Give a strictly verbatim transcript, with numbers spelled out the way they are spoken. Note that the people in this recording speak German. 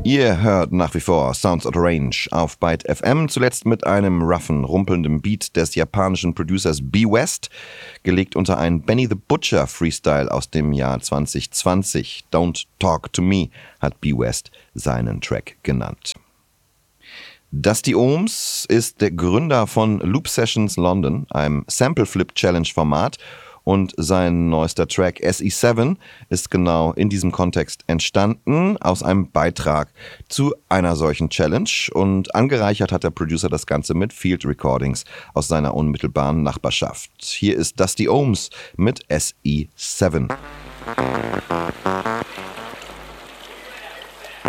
Ihr hört nach wie vor Sounds Out of Range auf Byte F M, zuletzt mit einem roughen, rumpelnden Beat des japanischen Producers B-West, gelegt unter ein Benny the Butcher Freestyle aus dem Jahr zwanzig zwanzig. Don't Talk to Me hat B-West seinen Track genannt. Dusty Ohms ist der Gründer von Loop Sessions London, einem Sample Flip Challenge Format, und sein neuester Track S E sieben ist genau in diesem Kontext entstanden, aus einem Beitrag zu einer solchen Challenge, und angereichert hat der Producer das Ganze mit Field Recordings aus seiner unmittelbaren Nachbarschaft. Hier ist Dusty Ohms mit S E sieben.